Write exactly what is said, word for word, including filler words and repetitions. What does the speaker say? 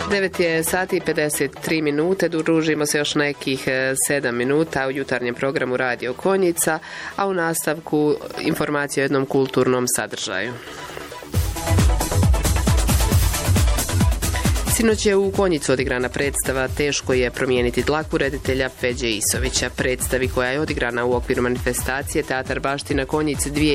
devet je sati i pedeset tri minute, družimo se još nekih sedam minuta u jutarnjem programu Radio Konjica, a u nastavku informacija o jednom kulturnom sadržaju. Sinoć je u Konjicu odigrana predstava Teško je promijeniti dlaku reditelja Feđe Isovića. Predstavi koja je odigrana u okviru manifestacije Teatar Baština Konjic